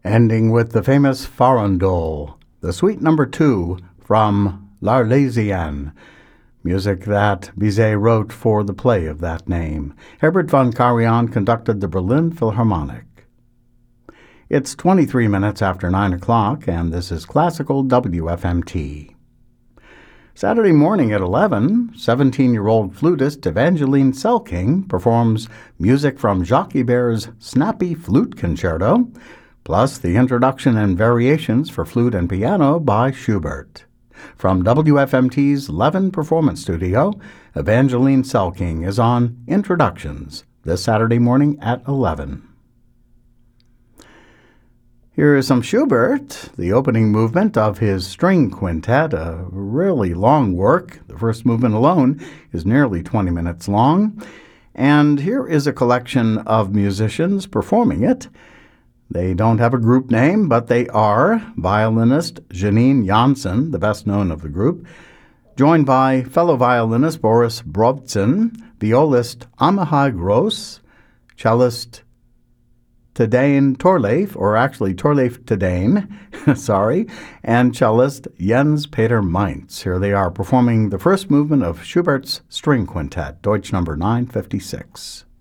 ending with the famous Farandole, the Suite Number 2 from L'Arlésienne, music that Bizet wrote for the play of that name. Herbert von Karajan conducted the Berlin Philharmonic. It's 23 minutes after 9 o'clock, and this is Classical WFMT. Saturday morning at 11, 17-year-old flutist Evangeline Selking performs music from Jacques Ibert's Snappy Flute Concerto, plus the introduction and variations for flute and piano by Schubert. From WFMT's Levin Performance Studio, Evangeline Selking is on Introductions this Saturday morning at 11. Here is some Schubert, the opening movement of his string quintet, a really long work. The first movement alone is nearly 20 minutes long. And here is a collection of musicians performing it. They don't have a group name, but they are violinist Janine Janssen, the best known of the group, joined by fellow violinist Boris Brovtsin, violist Amihai Gross, cellist Tadane Torleif, or actually Torleif Tadane, and cellist Jens Peter Meintz. Here they are performing the first movement of Schubert's String Quintet, Deutsch number 956.